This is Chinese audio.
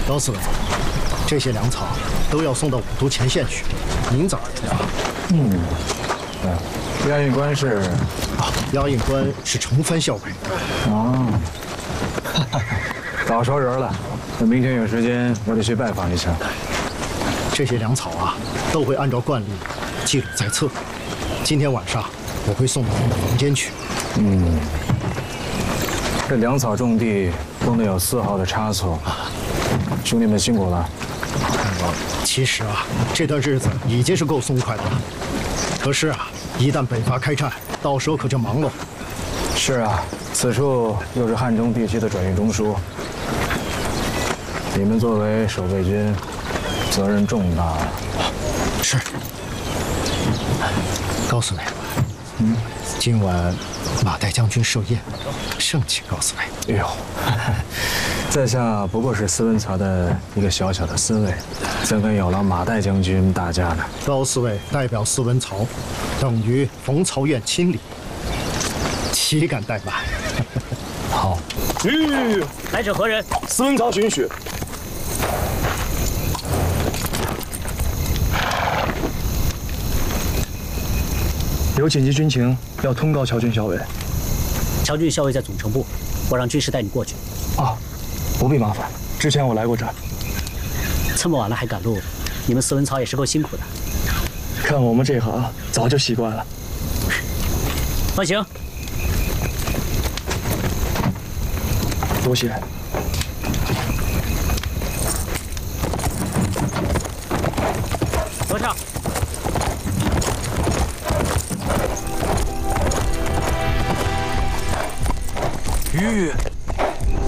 高司令，这些粮草都要送到武都前线去，您怎么知道？ 押运官是？ 押运官是程藩校尉。 哦，早熟人了。那明天有时间，我得去拜访一下。 这些粮草啊，都会按照惯例记录在册。今天晚上我会送到您的房间去。 这粮草种地都得有丝毫的差错，兄弟们辛苦了。 其实啊，这段日子已经是够松快的了。可是啊，一旦北伐开战，到时候可就忙喽。 是啊，此处又是汉中地区的转运中枢，你们作为守备军，责任重大呀。 是。高司令，今晚马岱将军设宴，盛请高司令。 哎呦，在下不过是司文曹的一个小小的司卫，怎敢有劳马岱将军大驾呢？ 高司卫代表司文曹，等于冯曹院亲礼，岂敢怠慢。 好。 来者何人？ 司文曹巡使。有紧急军情要通告乔军校尉。 乔军校尉在总城部，我让军师带你过去。 啊，不必麻烦，之前我来过这儿。 这么晚了还赶路，你们司文曹也是够辛苦的。 看我们这行，早就习惯了。 放行。 多谢。 合唱。 吁，